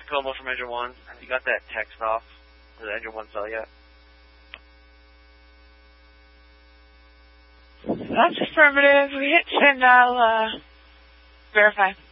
Tacoma from Engine 1. Have you got that text off to the Engine 1 cell yet? That's affirmative. We hit send. I'll verify.